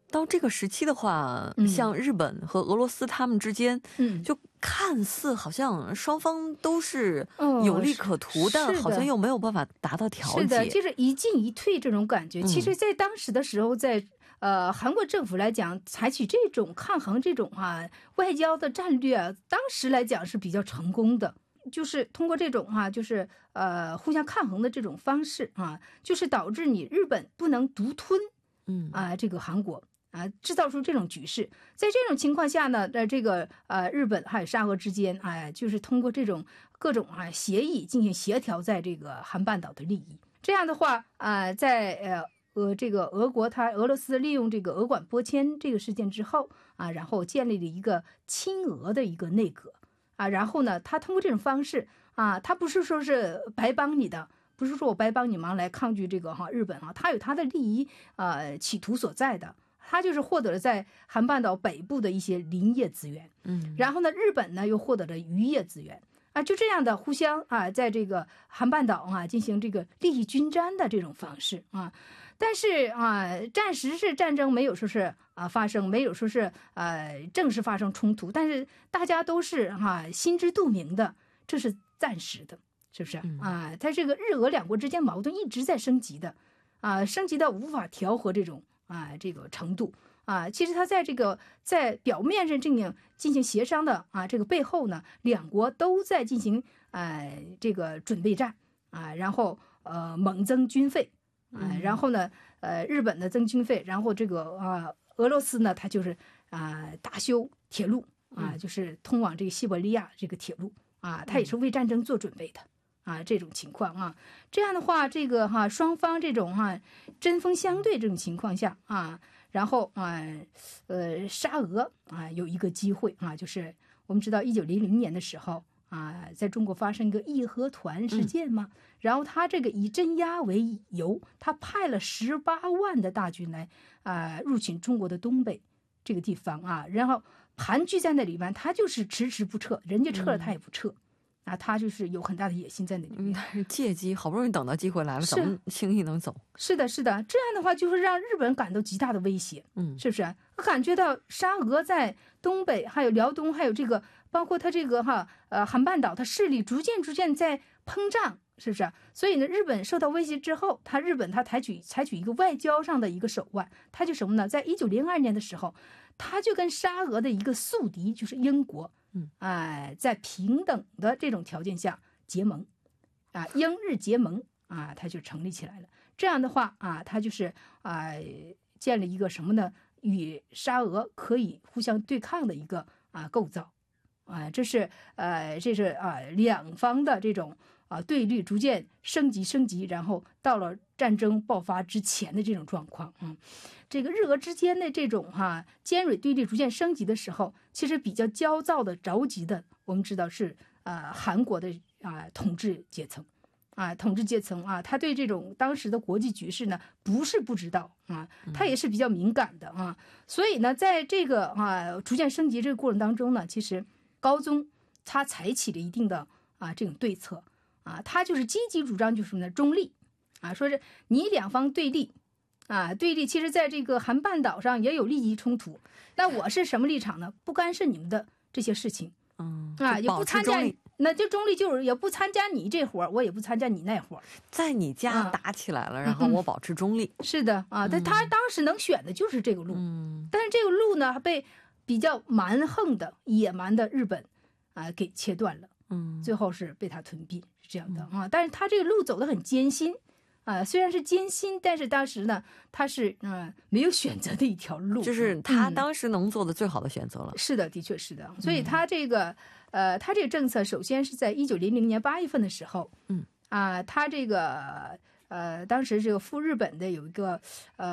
到这个时期的话，像日本和俄罗斯他们之间，就看似好像双方都是有利可图，但好像又没有办法达到调解。 是的，就是一进一退这种感觉。其实在当时的时候，在韩国政府来讲，采取这种抗衡这种外交的战略当时来讲是比较成功的。就是通过这种就是互相抗衡的这种方式就是导致你日本不能独吞这个韩国制造出这种局势。在这种情况下呢，这个日本还有沙俄之间就是通过这种各种协议进行协调在这个韩半岛的利益。这样的话在这个俄罗斯利用这个俄管拨迁这个事件之后然后建立了一个亲俄的一个内阁然后呢，他通过这种方式他不是说是白帮你的，不是说我白帮你忙来抗拒这个日本他有他的利益企图所在的。他就是获得了在韩半岛北部的一些林业资源，然后呢，日本呢又获得了渔业资源就这样的互相在这个韩半岛进行这个利益均沾的这种方式但是暂时是战争没有说是发生，没有说是正式发生冲突，但是大家都是心知肚明的，这是暂时的，是不是在这个日俄两国之间矛盾一直在升级的升级到无法调和这种这个程度其实他在这个在表面上进行协商的这个背后呢，两国都在进行这个准备战然后猛增军费然后呢日本呢增军费，然后这个俄罗斯呢它就是大修铁路就是通往这个西伯利亚这个铁路它也是为战争做准备的这种情况这样的话这个双方这种针锋相对这种情况下然后沙俄有一个机会就是我们知道1900年的时候在中国发生一个义和团事件嘛，然后他这个以镇压为由，他派了18万的大军来入侵中国的东北这个地方然后盘踞在那里面，他就是迟迟不撤，人家撤了他也不撤他就是有很大的野心在那里面。 但是借机好不容易等到机会来了，怎么轻易能走？ 是的，是的，这样的话就会让日本感到极大的威胁，是不是？感觉到沙俄在东北，还有辽东，还有这个包括他这个韩半岛，他势力逐渐在膨胀，是不是？所以呢，日本受到威胁之后，日本采取一个外交上的一个手腕，他就什么呢？在1902年的时候，他就跟沙俄的一个宿敌就是英国。在平等的这种条件下结盟英日结盟它就成立起来了。这样的话它就是建立一个什么呢？与沙俄可以互相对抗的一个构造这是两方的这种对立逐渐升级，然后到了战争爆发之前的这种状况这个日俄之间的这种尖锐对立逐渐升级的时候，其实比较焦躁的着急的，我们知道是韩国的统治阶层他对这种当时的国际局势呢不是不知道他也是比较敏感的所以呢在这个逐渐升级这个过程当中呢，其实高宗他采取了一定的这种对策他就是积极主张就是什么呢？中立说是你两方对立对立，其实在这个韩半岛上也有利益冲突，那我是什么立场呢？不干涉你们的这些事情也不参加，那就中立，就是也不参加你这活，我也不参加你那活，在你家打起来了然后我保持中立是的但他当时能选的就是这个路但是这个路呢被比较蛮横的野蛮的日本给切断了最后是被他吞并，是这样的但是他这个路走得很艰辛虽然是艰辛，但是当时呢他是没有选择的一条路， 就是他当时能做的最好的选择了是的，的确是的。所以他这个他这个政策首先是在1900年8月份的时候他这个当时这个赴日本的有一个